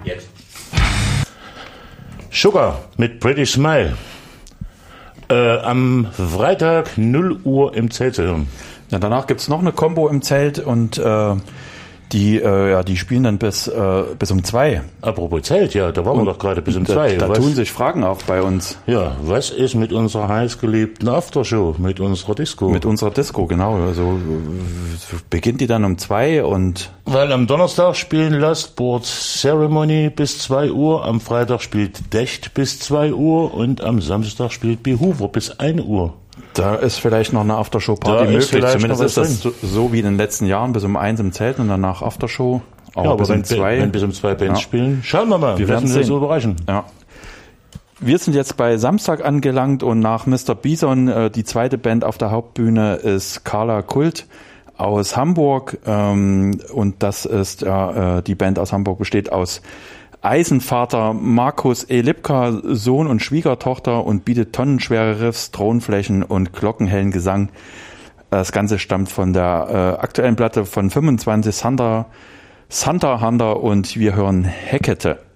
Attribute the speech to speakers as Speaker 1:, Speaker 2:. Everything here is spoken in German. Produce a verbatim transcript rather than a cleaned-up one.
Speaker 1: Jetzt. Sugar mit Pretty Smile. Äh, am Freitag null Uhr im Zelt zu hören.
Speaker 2: Ja, danach gibt's noch eine Combo im Zelt und äh, die äh, ja die spielen dann bis äh, bis um zwei.
Speaker 1: Apropos Zelt, ja, da waren
Speaker 2: und
Speaker 1: wir doch gerade bis um
Speaker 2: da,
Speaker 1: zwei.
Speaker 2: Da
Speaker 1: was,
Speaker 2: tun sich Fragen auf bei uns.
Speaker 1: Ja, was ist mit unserer heißgeliebten Aftershow, mit unserer Disco?
Speaker 2: Mit unserer Disco, genau. Also beginnt die dann um zwei und...
Speaker 1: Weil am Donnerstag spielen Last Board Ceremony bis zwei Uhr, am Freitag spielt Decht bis zwei Uhr und am Samstag spielt Behover bis ein Uhr.
Speaker 2: Da ist vielleicht noch eine Aftershow-Party möglich. Zumindest ist das so, so wie in den letzten Jahren, bis um eins im Zelt und danach Aftershow.
Speaker 1: Aber, ja, aber bis wenn, um zwei. Wenn bis um zwei Bands ja. spielen, schauen wir mal.
Speaker 2: Wir werden uns so überraschen. Ja. Wir sind jetzt bei Samstag angelangt und nach Mister Bison äh, die zweite Band auf der Hauptbühne ist Carla Kult aus Hamburg. Ähm, und das ist ja äh, die Band aus Hamburg besteht aus Eisenvater Markus E. Lipka, Sohn und Schwiegertochter und bietet tonnenschwere Riffs, Thronflächen und glockenhellen Gesang. Das Ganze stammt von der äh, aktuellen Platte von fünfundzwanzig Santa, Santa Hunter und wir hören Hekete.